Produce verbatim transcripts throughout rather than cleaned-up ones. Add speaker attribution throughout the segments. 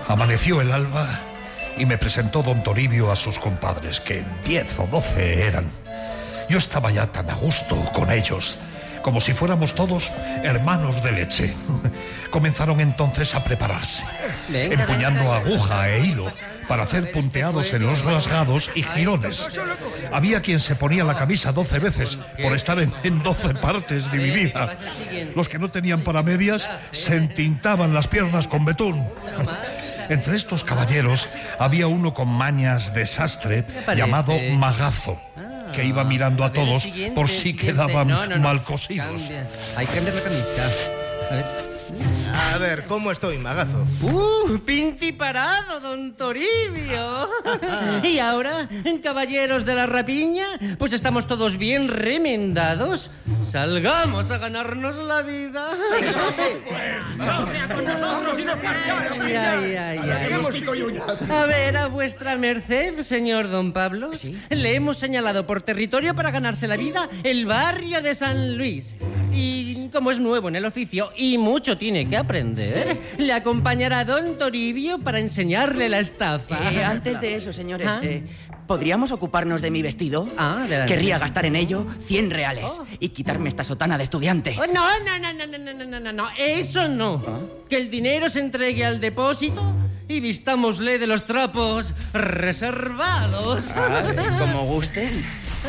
Speaker 1: Amaneció el alba y me presentó don Toribio a sus compadres, que diez o doce eran. Yo estaba ya tan a gusto con ellos, como si fuéramos todos hermanos de leche. Comenzaron entonces a prepararse, venga, empuñando venga, venga, aguja e hilo para hacer punteados en los rasgados y jirones. Había quien se ponía la camisa doce veces por estar en, en doce partes dividida. Los que no tenían para medias se entintaban las piernas con betún. Entre estos caballeros había uno con mañas de sastre llamado Magazo, que iba mirando a todos por si quedaban no, no, no. mal cosidos.
Speaker 2: Hay que cambiar la camisa. A ver.
Speaker 3: A ver, ¿cómo estoy, Magazo?
Speaker 2: ¡Uh! ¡Pinti parado, don Toribio! Y ahora, caballeros de la rapiña, pues estamos todos bien remendados. ¡Salgamos a ganarnos la vida!
Speaker 4: Sí, sí, pues, no sea con nosotros y nos marchamos.
Speaker 2: Ay, ay, ay, ay. A ver, a vuestra merced, señor don Pablo, ¿sí? Le hemos señalado por territorio para ganarse la vida el barrio de San Luis. Y como es nuevo en el oficio y mucho tiene que aprender, le acompañará don Toribio para enseñarle la estafa.
Speaker 5: Eh, antes de eso, señores, ¿Ah? eh, ¿podríamos ocuparnos de mi vestido?
Speaker 2: Ah, adelante.
Speaker 5: Querría gastar en ello cien reales oh. y quitarme esta sotana de estudiante.
Speaker 2: Oh, no, no, no, no, no, no, no, no, no, eso no. ¿Ah? Que el dinero se entregue al depósito y vistámosle de los trapos reservados.
Speaker 5: Ah, como gusten.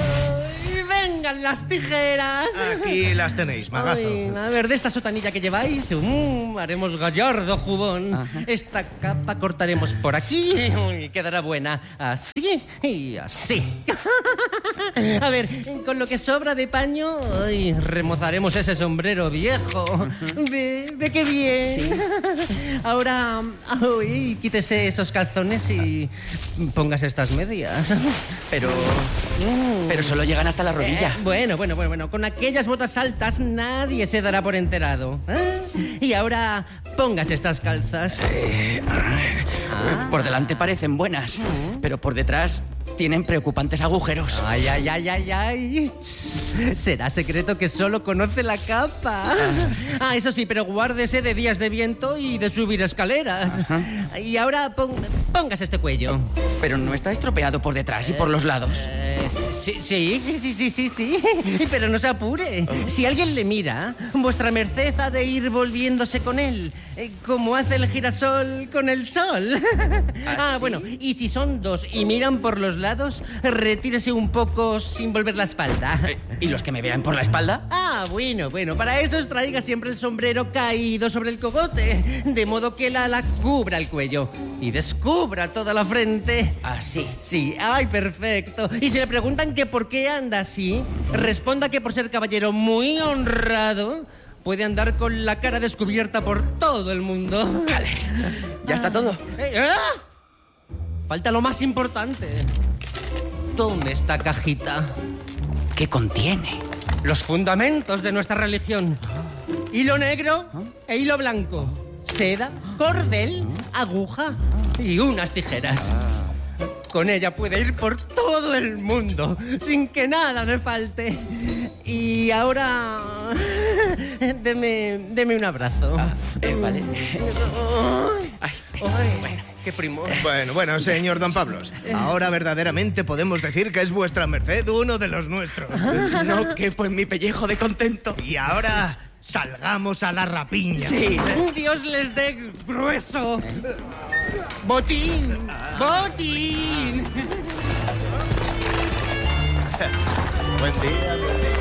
Speaker 2: ¡Vengan las tijeras!
Speaker 3: Aquí las tenéis, Magazo.
Speaker 2: Ay, a ver, de esta sotanilla que lleváis, um, haremos gallardo jubón. Ajá. Esta capa cortaremos por aquí y quedará buena así y así. A ver, con lo que sobra de paño, ay, remozaremos ese sombrero viejo. Ve, ve qué bien. ¿Sí? Ahora, ay, quítese esos calzones y póngase estas medias.
Speaker 5: Pero... Mm. Pero solo llegan hasta la rodilla.
Speaker 2: Eh, bueno, bueno, bueno, bueno. Con aquellas botas altas nadie se dará por enterado. ¿Eh? Y ahora póngase estas calzas.
Speaker 5: Eh, ah. Por delante parecen buenas, uh-huh. pero por detrás tienen preocupantes agujeros.
Speaker 2: Ay, ay, ay, ay, ay. Será secreto que solo conoce la capa. Ah, eso sí, pero guárdese de días de viento y de subir escaleras. Ajá. Y ahora pon, póngase este cuello.
Speaker 5: Pero no está estropeado por detrás eh, y por los lados.
Speaker 2: Eh, sí, sí, sí, sí, sí, sí, sí. Pero no se apure. Oh. Si alguien le mira, vuestra merced ha de ir volviéndose con él, eh, como hace el girasol con el sol. ¿Ah, ah ¿sí? Bueno, y si son dos y miran por los lados, retírese un poco sin volver la espalda.
Speaker 5: Eh, ¿Y los que me vean por la espalda?
Speaker 2: Ah, bueno, bueno. Para eso os traiga siempre el sombrero caído sobre el cogote, de modo que el ala cubra el cuello y descubra toda la frente.
Speaker 5: ¿Así?
Speaker 2: Sí, ay, perfecto. Y si le preguntan que por qué anda así, responda que por ser caballero muy honrado puede andar con la cara descubierta por todo el mundo.
Speaker 5: Vale, ya está todo.
Speaker 2: Eh, ¡ah! Falta lo más importante. ¿Dónde está cajita?
Speaker 5: ¿Qué contiene?
Speaker 2: Los fundamentos de nuestra religión. Hilo negro e hilo blanco. Seda, cordel, aguja y unas tijeras. Con ella puede ir por todo el mundo, sin que nada me falte. Y ahora... deme, deme un abrazo.
Speaker 5: Ah, eh, vale.
Speaker 2: Ay, ay, bueno, qué primor.
Speaker 3: Bueno, bueno, señor don Pablos. Ahora verdaderamente podemos decir que es vuestra merced uno de los nuestros.
Speaker 5: No quepo en mi pellejo de contento.
Speaker 3: Y ahora... salgamos a la rapiña.
Speaker 2: Sí. Dios les dé grueso. Botín. Botín.
Speaker 3: Buen día.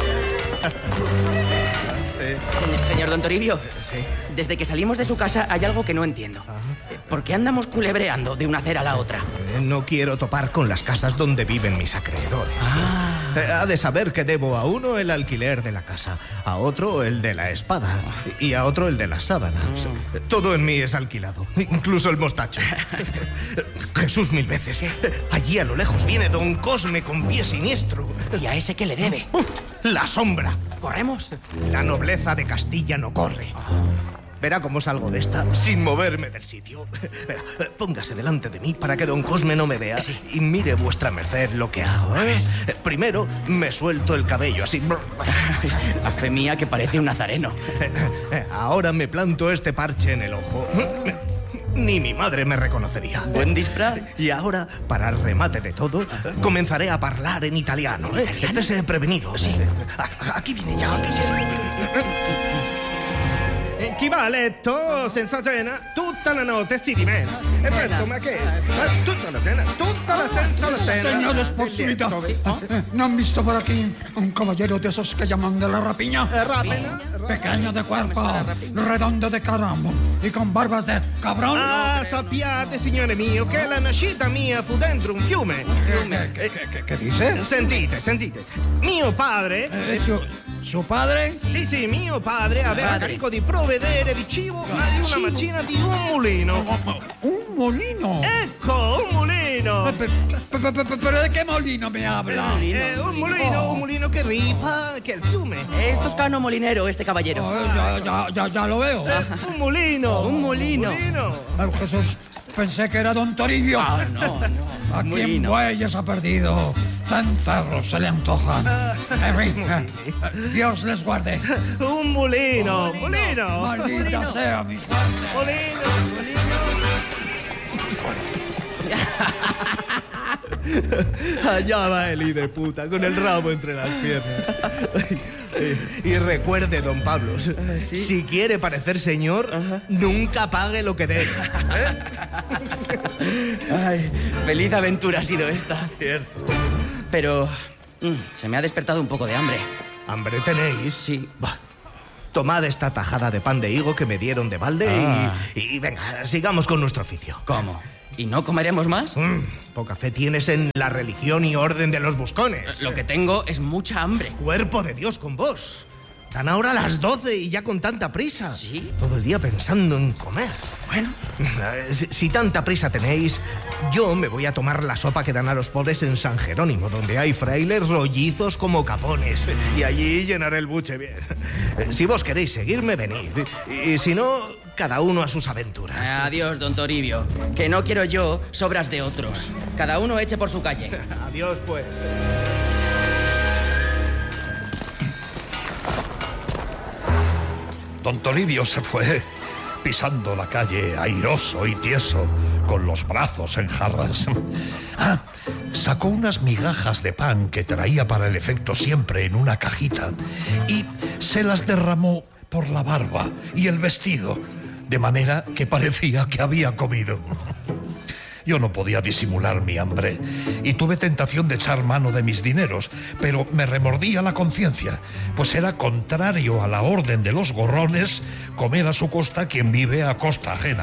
Speaker 5: Sí. Señor, señor don Toribio, sí. Desde que salimos de su casa hay algo que no entiendo. Ajá. ¿Por qué andamos culebreando de una acera a la otra?
Speaker 3: No quiero topar con las casas donde viven mis acreedores. Ah. Ha de saber que debo a uno el alquiler de la casa, a otro el de la espada y a otro el de las sábanas. Mm. Todo en mí es alquilado, incluso el mostacho. Jesús mil veces. Allí a lo lejos viene don Cosme con pie siniestro.
Speaker 5: ¿Y a ese qué le debe?
Speaker 3: La sombra.
Speaker 5: ¿Corremos?
Speaker 3: La nobleza de Castilla no corre. Verá cómo salgo de esta sin moverme del sitio. Verá, póngase delante de mí para que don Cosme no me vea. Sí. Y mire vuestra merced lo que hago, ¿eh? Primero me suelto el cabello así.
Speaker 5: A fe mía que parece un nazareno.
Speaker 3: Ahora me planto este parche en el ojo. ni mi madre me reconocería.
Speaker 5: Buen disfraz.
Speaker 3: Y ahora, para el remate de todo, comenzaré a hablar en italiano. ¿eh? Estése prevenido. Sí. Aquí viene ya. Sí, sí, sí.
Speaker 6: Chi va a letto senza cena tutta la notte si dimena. E presto, ma che? Ma tutta la cena, tutta la senza la cena.
Speaker 7: Señor Esposito, ¿no han visto por aquí un caballero de esos que llaman de la rapiña?
Speaker 6: Rapina?
Speaker 7: Pequeño de cuerpo, redondo de caramba y con barbas de cabrón.
Speaker 6: Ah, sappiate, signore mio, che la nascita mia fu dentro un fiume.
Speaker 7: ¿Qué, qué, qué, qué dice?
Speaker 6: Sentite, sentite. Mio padre...
Speaker 7: Eh, su, ¿Su padre?
Speaker 6: Sì, sì, mio padre aveva
Speaker 5: Padre.
Speaker 6: carico di provvedere di cibo a di una macina di un mulino.
Speaker 7: Un molino.
Speaker 6: Ecco, un mulino.
Speaker 7: Eh, pe- pe- pe- pe- ¿Pero de qué molino me habla?
Speaker 6: Eh, un mulino, un mulino che ripa, che è il fiume.
Speaker 5: Es toscano molinero, este caballero.
Speaker 7: Oh, ya, ya, ya, ya lo veo.
Speaker 6: Eh, un mulino.
Speaker 5: Un mulino.
Speaker 6: Un mulino.
Speaker 7: Ay, Jesús, pensé que era Don Toribio.
Speaker 5: Ah, no, no.
Speaker 7: ¿A quién
Speaker 5: Molino.
Speaker 7: bueyes ha perdido? Tan perros se le antojan. En fin, eh, Dios les guarde.
Speaker 6: Un mulino. Mulino.
Speaker 7: Maldita sea mi sangre.
Speaker 6: Mulino, mulino.
Speaker 3: Allá va el hijo de puta, con el rabo entre las piernas. Y recuerde, don Pablo, si quiere parecer señor, nunca pague lo que debe. ¿eh?
Speaker 5: Ay, feliz aventura ha sido esta.
Speaker 3: Cierto.
Speaker 5: Pero mm, se me ha despertado un poco de hambre.
Speaker 3: ¿Hambre tenéis?
Speaker 5: Sí.
Speaker 3: Bah, tomad esta tajada de pan de higo que me dieron de balde
Speaker 5: Ah.
Speaker 3: y, y venga, sigamos con nuestro oficio.
Speaker 5: ¿Cómo? ¿Y no comeremos más?
Speaker 3: Mm, poca fe tienes en la religión y orden de los buscones.
Speaker 5: Lo que tengo es mucha hambre.
Speaker 3: Cuerpo de Dios con vos. Dan ahora las doce y ya con tanta prisa.
Speaker 5: ¿Sí?
Speaker 3: Todo el día pensando en comer.
Speaker 5: Bueno,
Speaker 3: Eh, Si, si tanta prisa tenéis, yo me voy a tomar la sopa que dan a los pobres en San Jerónimo, donde hay frailes rollizos como capones. Y allí llenaré el buche bien. Eh, Si vos queréis seguirme, venid. Y si no, cada uno a sus aventuras.
Speaker 5: adiós, don Toribio. Que no quiero yo sobras de otros. Cada uno eche por su calle.
Speaker 3: Adiós, pues.
Speaker 1: Don Toribio se fue pisando la calle airoso y tieso, con los brazos en jarras. Ah, sacó unas migajas de pan que traía para el efecto siempre en una cajita y se las derramó por la barba y el vestido, de manera que parecía que había comido. Yo no podía disimular mi hambre y tuve tentación de echar mano de mis dineros, pero me remordía la conciencia, pues era contrario a la orden de los gorrones comer a su costa quien vive a costa ajena.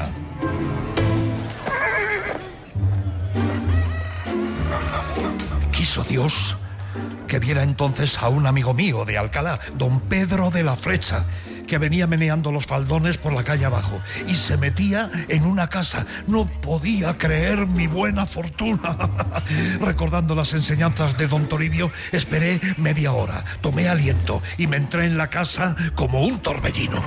Speaker 1: Quiso Dios que viera entonces a un amigo mío de Alcalá, don Pedro de la Flecha, que venía meneando los faldones por la calle abajo y se metía en una casa. No podía creer mi buena fortuna. Recordando las enseñanzas de don Toribio, esperé media hora, tomé aliento y me entré en la casa como un torbellino.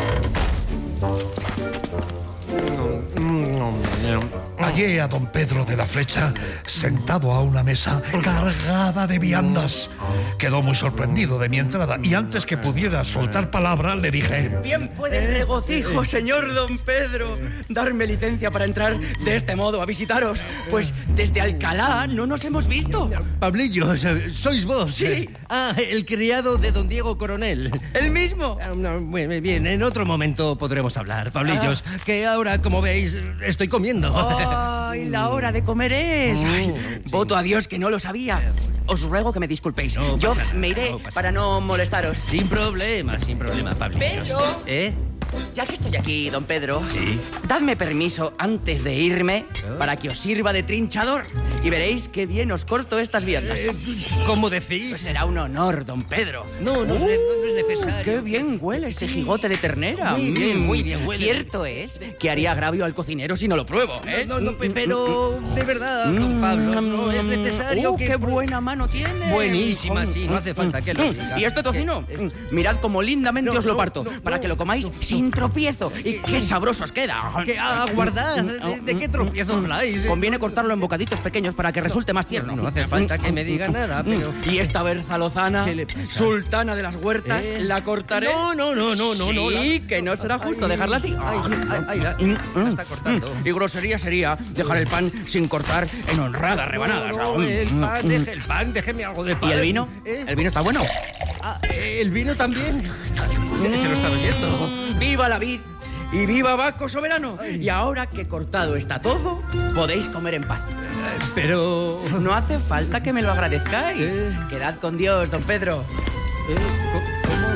Speaker 1: Hallé a don Pedro de la Flecha sentado a una mesa cargada de viandas. Quedó muy sorprendido de mi entrada y antes que pudiera soltar palabra le dije:
Speaker 5: Bien puede el regocijo, señor don Pedro, darme licencia para entrar de este modo a visitaros, pues desde Alcalá no nos hemos visto.
Speaker 2: Pablillo, ¿sois vos?
Speaker 5: Sí.
Speaker 2: Ah, el criado de don Diego Coronel.
Speaker 5: El mismo.
Speaker 2: Ah, no, muy bien, en otro momento podremos hablar, Pablillos,
Speaker 5: Ah.
Speaker 2: que ahora, como veis, estoy comiendo.
Speaker 5: ¡Ay, la hora de comer es! Ay, voto a Dios que no lo sabía. Os ruego que me disculpéis.
Speaker 2: No
Speaker 5: Yo
Speaker 2: pasa nada,
Speaker 5: me iré
Speaker 2: no pasa
Speaker 5: para no molestaros.
Speaker 2: Sin problema, sin problema, Pablillos.
Speaker 5: Pero-
Speaker 2: ¿Eh?
Speaker 5: Ya que estoy aquí, don Pedro,
Speaker 2: Sí.
Speaker 5: dadme permiso antes de irme para que os sirva de trinchador y veréis qué bien os corto estas viandas.
Speaker 2: ¿Cómo decís?
Speaker 5: Pues será un honor, don Pedro.
Speaker 2: No, no, es- no es necesario.
Speaker 5: ¡Qué bien huele ese jigote de ternera!
Speaker 2: Muy bien,
Speaker 5: Mm,
Speaker 2: muy bien huele.
Speaker 5: Cierto es que haría agravio al cocinero si no lo pruebo, ¿eh?
Speaker 2: No, no, pe- pero de verdad, don Pablo, no es necesario
Speaker 5: ¡Uh,
Speaker 2: que...
Speaker 5: qué buena mano tiene!
Speaker 2: Buenísima, sí, no hace falta que lo diga.
Speaker 5: ¿Y este tocino? Mm, Mirad cómo lindamente
Speaker 2: No,
Speaker 5: os lo
Speaker 2: no,
Speaker 5: parto,
Speaker 2: no,
Speaker 5: para
Speaker 2: no,
Speaker 5: que lo comáis
Speaker 2: no,
Speaker 5: sin sin tropiezo. Y qué sabrosos queda.
Speaker 2: ¿Qué? Aguardad. ¿De, de qué tropiezo habláis?
Speaker 5: Conviene cortarlo en bocaditos pequeños para que resulte más tierno.
Speaker 2: No hace falta que me diga nada, pero...
Speaker 5: Y esta berza lozana,
Speaker 2: ¿Qué le pasa?
Speaker 5: sultana de las huertas,
Speaker 2: ¿Eh?
Speaker 5: la cortaré.
Speaker 2: No, no, no, no, no.
Speaker 5: Sí,
Speaker 2: no, la...
Speaker 5: que no será justo
Speaker 2: Ay,
Speaker 5: dejarla así.
Speaker 2: Ay, ay, ay, la, la está cortando.
Speaker 5: Y grosería sería dejar el pan sin cortar en honradas rebanadas.
Speaker 2: No, no, el pan, deje el pan, déjeme algo de pan.
Speaker 5: ¿Y el vino?
Speaker 2: ¿Eh?
Speaker 5: ¿El vino está bueno?
Speaker 2: Ah, ¿el vino también? Se, se lo está bebiendo.
Speaker 5: ¡Viva la vid! ¡Y viva Baco soberano! Y ahora que cortado está todo, podéis comer en paz.
Speaker 2: Pero...
Speaker 5: No hace falta que me lo agradezcáis.
Speaker 2: Eh.
Speaker 5: Quedad con Dios, don Pedro.
Speaker 2: ¿Eh? ¿Cómo?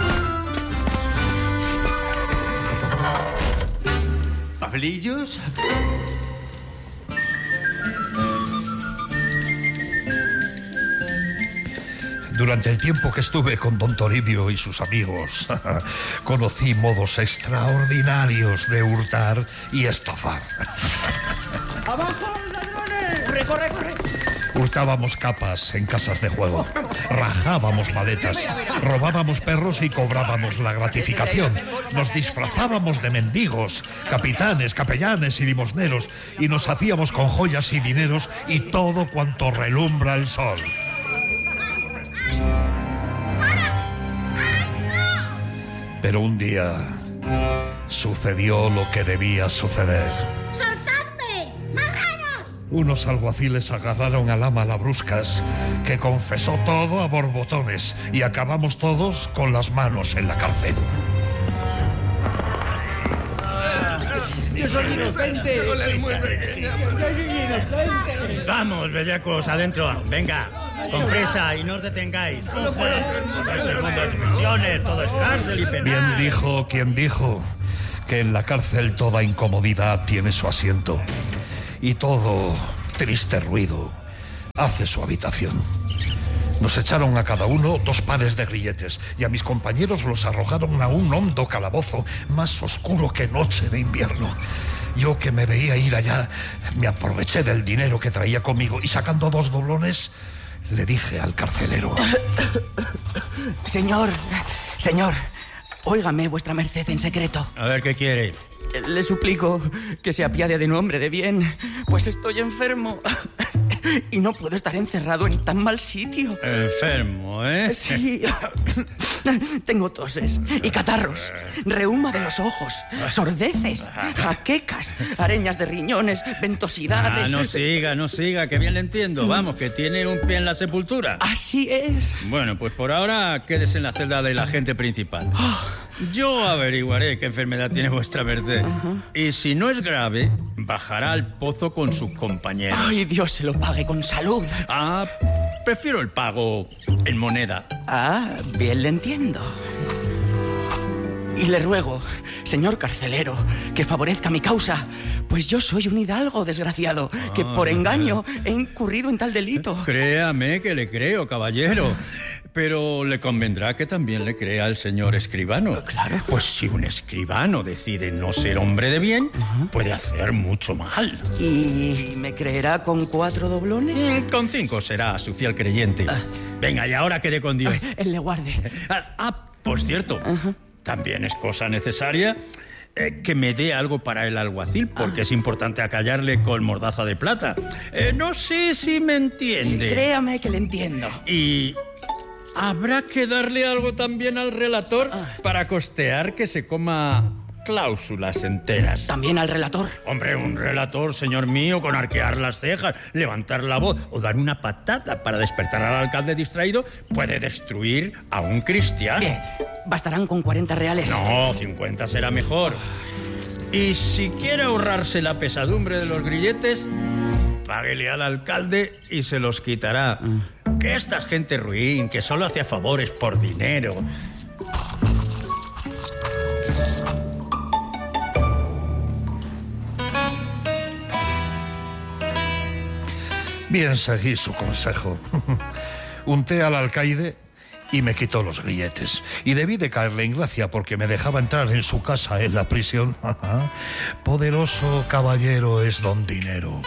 Speaker 2: ¿Pablillos?
Speaker 1: Durante el tiempo que estuve con don Toribio y sus amigos, conocí modos extraordinarios de hurtar y estafar.
Speaker 5: ¡Abajo los ladrones! ¡Corre, corre, corre!
Speaker 1: Hurtábamos capas en casas de juego, rajábamos maletas, robábamos perros y cobrábamos la gratificación. Nos disfrazábamos de mendigos, capitanes, capellanes y limosneros y nos hacíamos con joyas y dineros y todo cuanto relumbra el sol. Pero un día sucedió lo que debía suceder.
Speaker 8: ¡Soltadme! ¡Marranos!
Speaker 1: Unos alguaciles agarraron al ama Labruscas, que confesó todo a borbotones, y acabamos todos con las manos en la cárcel.
Speaker 5: ¡Yo soy inocente!
Speaker 9: Vamos, bellacos, adentro. Venga, con prisa y no os detengáis. Este mundo de prisiones, todo es cárcel y penal.
Speaker 1: Bien dijo quien dijo que en la cárcel toda incomodidad tiene su asiento y todo triste ruido hace su habitación. Nos echaron a cada uno dos pares de grilletes y a mis compañeros los arrojaron a un hondo calabozo más oscuro que noche de invierno. Yo, que me veía ir allá, me aproveché del dinero que traía conmigo y, sacando dos doblones, le dije al carcelero:
Speaker 5: Señor, señor, óigame vuestra merced en secreto.
Speaker 9: A ver, ¿qué quiere?
Speaker 5: Le suplico que se apiade de un hombre de bien, pues estoy enfermo y no puedo estar encerrado en tan mal sitio.
Speaker 9: Enfermo, ¿eh?
Speaker 5: Sí. Tengo toses y catarros, reuma de los ojos, sordeces, jaquecas, areñas de riñones, ventosidades...
Speaker 9: Ah, no siga, no siga, que bien le entiendo. Vamos, que tiene un pie en la sepultura.
Speaker 5: Así es.
Speaker 9: Bueno, pues por ahora quédese en la celda del agente principal. Yo averiguaré qué enfermedad tiene vuestra merced. Uh-huh. Y si no es grave, bajará al pozo con sus compañeros.
Speaker 5: Ay, Dios se lo pague con salud.
Speaker 9: Ah, prefiero el pago en moneda.
Speaker 5: Ah, bien le entiendo. Y le ruego, señor carcelero, que favorezca mi causa, pues yo soy un hidalgo desgraciado, ah, que por engaño he incurrido en tal delito.
Speaker 9: Créame que le creo, caballero. Pero le convendrá que también le crea al señor escribano.
Speaker 5: Claro.
Speaker 9: Pues si un escribano decide no ser hombre de bien, uh-huh, puede hacer mucho mal.
Speaker 5: ¿Y me creerá con cuatro doblones?
Speaker 9: Mm, con cinco será su fiel creyente. Ah. Venga, y ahora quede con Dios.
Speaker 5: Ay, él le guarde.
Speaker 9: Ah, ah por cierto, uh-huh, también es cosa necesaria eh, que me dé algo para el alguacil, porque ah. es importante acallarle con mordaza de plata. Eh, no sé si me entiende.
Speaker 5: Créame que le entiendo.
Speaker 9: Y... habrá que darle algo también al relator ah. para costear que se coma cláusulas enteras.
Speaker 5: ¿También al relator?
Speaker 9: Hombre, un relator, señor mío, con arquear las cejas, levantar la voz o dar una patada para despertar al alcalde distraído, puede destruir a un cristiano.
Speaker 5: Bien, bastarán con cuarenta reales.
Speaker 9: No, cincuenta será mejor. Y si quiere ahorrarse la pesadumbre de los grilletes, páguele al alcalde y se los quitará. Mm. Que esta es gente ruin, que solo hace favores por dinero.
Speaker 1: Bien, seguí su consejo. Unté al alcaide y me quitó los grilletes. Y debí de caerle en gracia porque me dejaba entrar en su casa en la prisión. Poderoso caballero es don Dinero.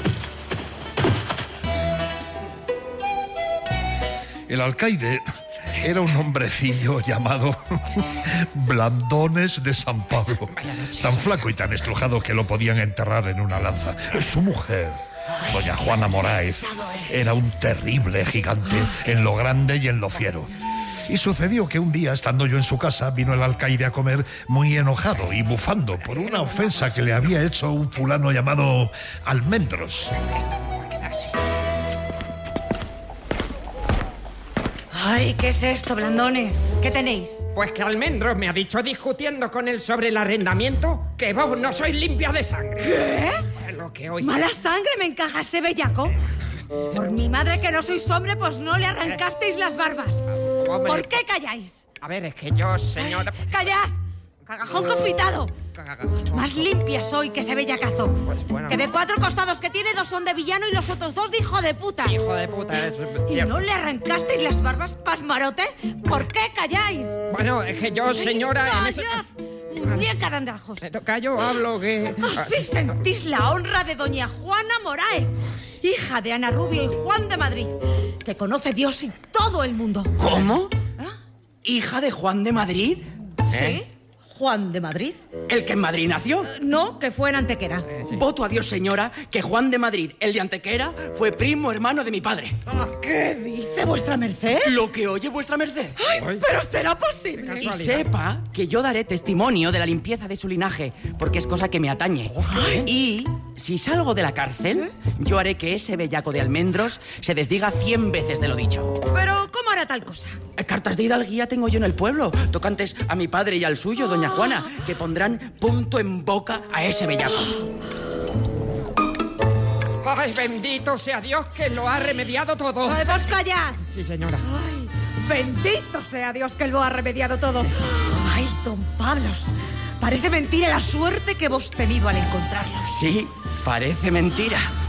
Speaker 1: El alcaide Era un hombrecillo llamado Blandones de San Pablo. Tan flaco y tan estrujado que lo podían enterrar en una lanza. Su mujer, doña Juana Moráez, era un terrible gigante en lo grande y en lo fiero. Y sucedió que un día, estando yo en su casa, vino el alcaide a comer muy enojado y bufando por una ofensa que le había hecho un fulano llamado Almendros.
Speaker 10: Ay, ¿qué es esto, Blandones? ¿Qué tenéis?
Speaker 4: Pues que Almendros me ha dicho, discutiendo con él sobre el arrendamiento, que vos no sois limpia de sangre.
Speaker 10: ¿Qué?
Speaker 4: Es lo que hoy...
Speaker 10: ¿Mala sangre me encaja ese bellaco? Por mi madre que no sois hombre, pues no le arrancasteis las barbas.
Speaker 4: Hombre.
Speaker 10: ¿Por qué calláis?
Speaker 4: A ver, es que yo, señora...
Speaker 10: ¡Callad! ¡Cagajón confitado! Más limpia soy que ese bellacazo.
Speaker 4: Pues bueno,
Speaker 10: que de
Speaker 4: no.
Speaker 10: cuatro costados que tiene, dos son de villano y los otros dos de hijo de puta.
Speaker 4: Hijo de puta, es
Speaker 10: ¿Y
Speaker 4: cierto.
Speaker 10: no le arrancasteis las barbas, pasmarote? ¿Por qué calláis?
Speaker 4: Bueno, es que yo, señora... en ese-
Speaker 10: ¡Callad! Muñeca de andrajos.
Speaker 4: Me toca yo, hablo que...
Speaker 10: Así sentís la honra de doña Juana Moráez, hija de Ana Rubio y Juan de Madrid, que conoce Dios y todo el mundo.
Speaker 5: ¿Cómo?
Speaker 10: ¿Ah?
Speaker 5: ¿Hija de Juan de Madrid?
Speaker 10: ¿Sí? ¿Juan de Madrid?
Speaker 5: ¿El que en Madrid nació?
Speaker 10: No, que fue en Antequera.
Speaker 5: Voto a Dios, señora, que Juan de Madrid, el de Antequera, fue primo hermano de mi padre.
Speaker 10: ¿Qué dice vuestra merced?
Speaker 5: Lo que oye vuestra merced.
Speaker 10: ¡Ay, pero será posible!
Speaker 5: Y sepa que yo daré testimonio de la limpieza de su linaje, porque es cosa que me atañe. Y si salgo de la cárcel, yo haré que ese bellaco de Almendros se desdiga cien veces de lo dicho.
Speaker 10: Pero, ¿cómo hará tal cosa?
Speaker 5: Cartas de hidalguía tengo yo en el pueblo, tocantes a mi padre y al suyo, doña Juana, que pondrán punto en boca a ese bellaco.
Speaker 4: ¡Ay, bendito sea Dios que lo ha remediado todo!
Speaker 10: Ay, ¡vos callad!
Speaker 4: Sí, señora.
Speaker 10: ¡Ay, bendito sea Dios que lo ha remediado todo! ¡Ay, don Pablos! Parece mentira la suerte que hemos tenido al encontrarlo.
Speaker 5: Sí, parece mentira.